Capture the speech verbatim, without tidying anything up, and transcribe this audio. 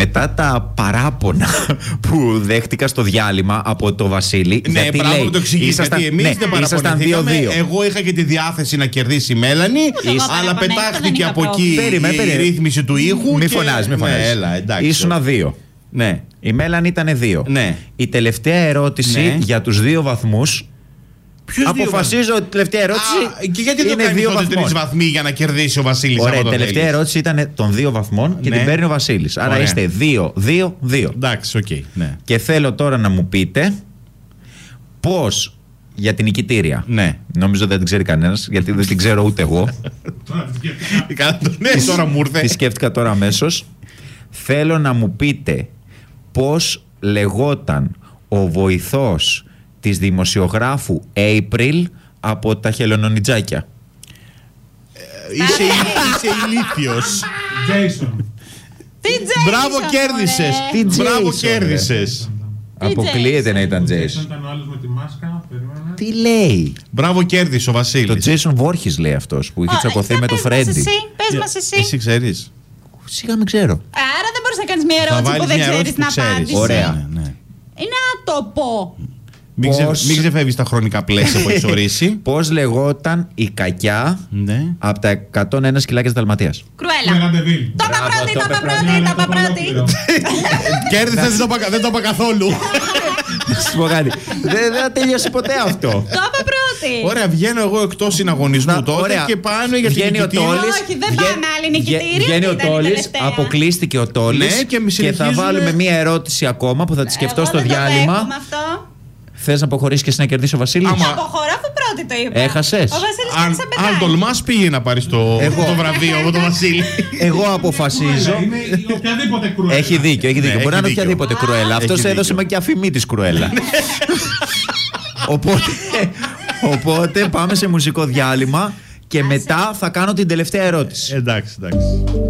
μετά τα παράπονα που δέχτηκα στο διάλειμμα από το Βασίλη. Ναι, γιατί πράγμα λέει, που το εξηγήσει. ήσασταν, Γιατί εμείς ναι, δεν παραπονηθήκαμε. Εγώ είχα και τη διάθεση να κερδίσει η Μέλανη, αλλά πετάχτηκε από εκεί περίμενε, η περίμενε. ρύθμιση του ήχου. Μη και... φωνάζει, μη φωνάζει. Ναι, έλα, εντάξει. Ήσουνα δύο. Ναι. Η Μέλανη ήταν δύο. Ναι. Η τελευταία ερώτηση ναι. για τους δύο βαθμούς. Ποιος αποφασίζω ότι η τελευταία ερώτηση. Α, και γιατί είναι το κάνει δύο τότε τρεις βαθμοί για να κερδίσει ο Βασίλης? Ωραία, η τελευταία θέλεις. ερώτηση ήταν των δύο βαθμών και ναι. την παίρνει ο Βασίλης. Άρα Ωραία. είστε δύο, δύο, δύο. Εντάξει, οκ. Okay, ναι. Και θέλω τώρα να μου πείτε πώς για την νικητήρια. Ναι. Νομίζω δεν την ξέρει κανένας, γιατί δεν την ξέρω ούτε εγώ. Ναι, τώρα μου ήρθε. Τη σκέφτηκα τώρα αμέσως. Θέλω να μου πείτε πώς λεγόταν ο βοηθός της δημοσιογράφου April από τα χελωνονιτζάκια. Είσαι, είσαι ηλίθιος. Jason. Τι Jason? Μπράβο, κέρδισες. Τι Μπράβο, Jason, κέρδισες. Αποκλείεται να ήταν Jason. Ήταν ο άλλος με τη μάσκα. Περίμενε. Τι λέει? Μπράβο, κέρδισε ο Το Βασίλης. Jason Voorhees λέει αυτός που είχε τσακωθεί με το Πες μας Freddy. εσύ, πες μας εσύ. Εσύ ξέρεις. Σιγά μην ξέρω. Άρα δεν μπορείς να κάνεις μια Θα ερώτηση που βάλεις δεν μια ξέρεις ερώτηση που να ξέρεις. απάντησες. Ωραία. Ναι, ναι. Είναι άτοπο. Μην, ξε, Πώς- μην ξεφεύγεις τα χρονικά πλαίσια που έχεις ορίσει. Πώς λεγόταν η κακιά Ναι. από τα εκατόν ένα σκυλάκια της Δαλματίας? Κρουέλα. Μεγαντεβίλ. Το είπα πρώτη, το είπα πρώτη, Ναι, το το είπα είπα πρώτη. ολόκληρο. Κέρδισες, δεν το είπα- δεν το είπα καθόλου. Να σου πω κάτι. Δεν δεν θα τελειώσει ποτέ αυτό. Το είπα πρώτη. Ωραία, βγαίνω εγώ εκτός συναγωνισμού Να, τότε ωραία. και πάνω για την Βγαίνει ο νικητήρια. Τόλης. Όχι, δεν βγαίνει- πάμε άλλη νικητήρια, βγε- Βγαίνει ο ήταν η Τόλης, τελευταία. αποκλείστηκε ο Τόλης Ναι, και μη και θα συνεχίζουμε. βάλουμε μία ερώτηση ακόμα που θα τη σκεφτώ Εγώ στο δεν το διάλειμμα. δέχομαι αυτό. Θες να αποχωρήσεις και εσύ να κερδίσει ο Βασίλης? Άμα- Αποχωρώ αφού πρώτη το είπα. Έχασες. Ο Βασίλης Αν, δεν σε πετάει. αν τολμάς, πήγε να πάρεις το, Εγώ. το βραβείο από τον Βασίλη. Εγώ αποφασίζω. Είναι η οποιαδήποτε κρουέλα. Έχει δίκιο, έχει δίκιο. Ναι, Μπορεί να έχει είναι δίκιο. οποιαδήποτε κρουέλα. Αυτός Έχει έδωσε δίκιο. με και αφημί της κρουέλα. οπότε, οπότε πάμε σε μουσικό διάλειμμα και μετά θα κάνω την τελευταία ερώτηση. Εντάξει, εντάξει.